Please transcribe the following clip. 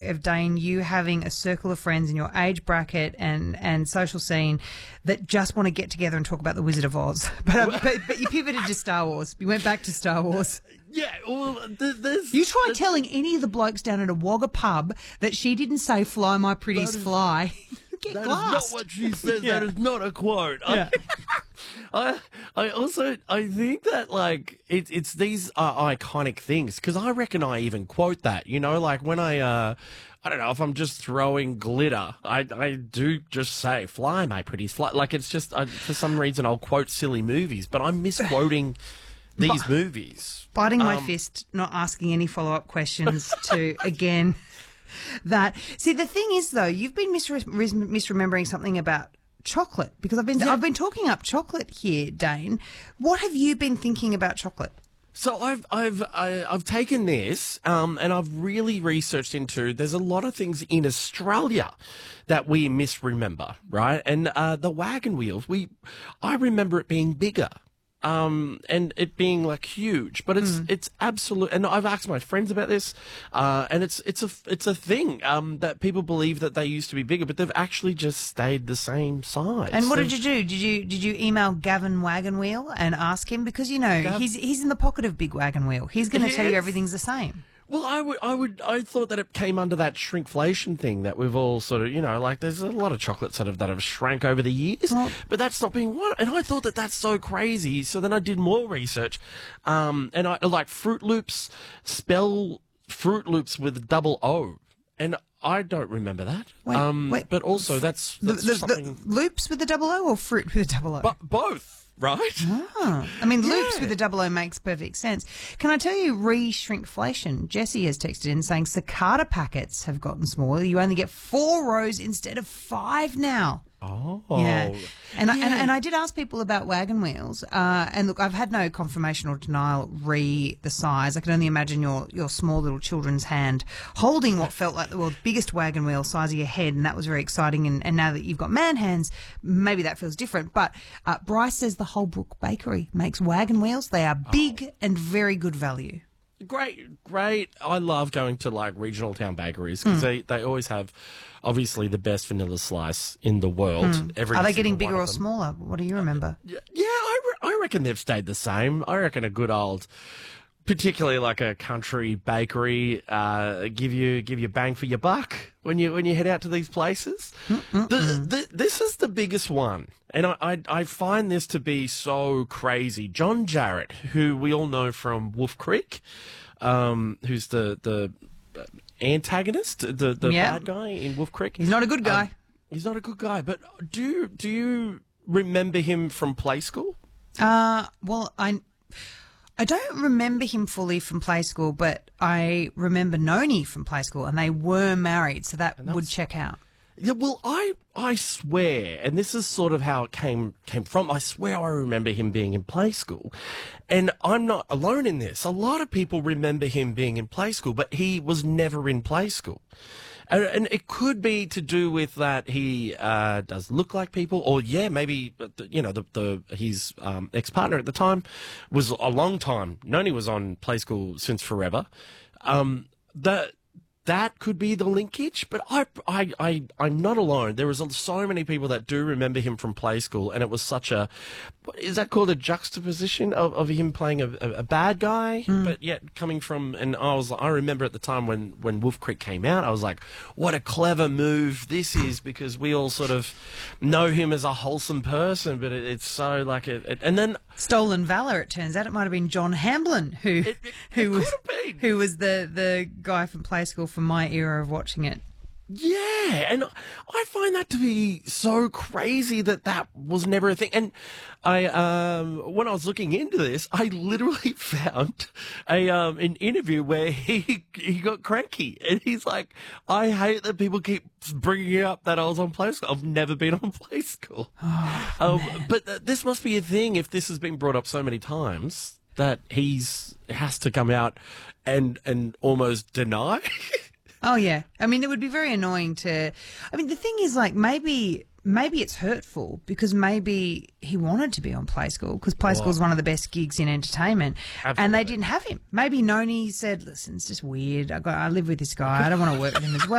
of Dane, you having a circle of friends in your age bracket and social scene that just want to get together and talk about The Wizard of Oz. But you pivoted to Star Wars. You went back to Star Wars. Yeah, well, there's... You try telling any of the blokes down at a Wagga pub that she didn't say "fly, my pretties, fly." Get that glassed. is not what she said. Yeah. That is not a quote. Yeah. I think that like it's these iconic things because I reckon I even quote that. You know, like when I don't know if I'm just throwing glitter, I do just say "fly, my pretties, fly." Like it's just for some reason I'll quote silly movies, but I'm misquoting these movies. Biting my fist, not asking any follow-up questions to, again, that. See, the thing is, though, you've been misremembering something about chocolate because I've been talking up chocolate here, Dane. What have you been thinking about chocolate? So I've taken this and I've really researched into. There's a lot of things in Australia that we misremember, right? And the wagon wheels, I remember it being bigger. And it being like huge, but it's absolute. And I've asked my friends about this, and it's a thing, that people believe that they used to be bigger, but they've actually just stayed the same size. And what did you do? Did you email Gavin Wagon Wheel and ask him? Because, you know, he's in the pocket of Big Wagon Wheel. He's going to tell you everything's the same. Well, I thought that it came under that shrinkflation thing that we've all sort of, you know, like there's a lot of chocolates that have shrank over the years, but that's not being one. And I thought that that's so crazy. So then I did more research, and I like Fruit Loops, spell Fruit Loops with double O, and I don't remember that. Wait. But also that's something. The loops with a double O or fruit with a double O? But both. Right? I mean, loops with a double O makes perfect sense. Can I tell you, re-shrinkflation? Jessie has texted in saying cicada packets have gotten smaller. You only get 4 rows instead of 5 now. Oh. Yeah. And I did ask people about wagon wheels. And look, I've had no confirmation or denial the size. I can only imagine your small little children's hand holding what felt like the world's biggest wagon wheel size of your head. And that was very exciting. And now that you've got man hands, maybe that feels different. But Bryce says the Holbrook Bakery makes wagon wheels. They are big and very good value. Great. I love going to like regional town bakeries because they always have obviously the best vanilla slice in the world. Are they getting bigger or smaller? What do you remember? Yeah, I reckon they've stayed the same. I reckon a good old, particularly like a country bakery, give you bang for your buck when you head out to these places. This is the biggest one. And I find this to be so crazy. John Jarratt, who we all know from Wolf Creek, who's the antagonist, the bad guy in Wolf Creek. He's not a good guy. He's not a good guy. But do you remember him from Play School? Well, I don't remember him fully from Play School, but I remember Noni from Play School, and they were married, so that would check out. Yeah, well, I swear, and this is sort of how it came from, I swear I remember him being in Play School. And I'm not alone in this. A lot of people remember him being in Play School, but he was never in Play School. And it could be to do with that he does look like people, or maybe his ex-partner at the time was a long time. Noni was on Play School since forever. That could be the linkage, but I'm not alone. There was so many people that do remember him from Play School, and it was such a, is that called a juxtaposition of him playing a bad guy, but yet coming from, and I remember at the time when Wolf Creek came out, I was like, what a clever move this is, because we all sort of know him as a wholesome person, but it's so like and then Stolen Valor, it turns out it might have been John Hamblin who was the guy from Play School from my era of watching it. Yeah, and I find that to be so crazy that was never a thing. And I, when I was looking into this, I literally found an interview where he got cranky, and he's like, "I hate that people keep bringing up that I was on Play School. I've never been on Play School." But this must be a thing if this has been brought up so many times that has to come out and almost deny. Oh, yeah. I mean, it would be very annoying the thing is, like, maybe it's hurtful because maybe he wanted to be on Play School because Play School is one of the best gigs in entertainment. Absolutely. And they didn't have him. Maybe Noni said, listen, it's just weird. I live with this guy. I don't want to work with him as well.